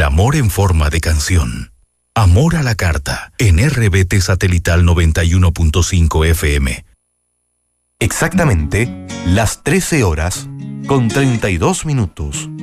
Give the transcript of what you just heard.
El amor en forma de canción. Amor a la carta, en RBT Satelital 91.5 FM. Exactamente las 13 horas con 32 minutos.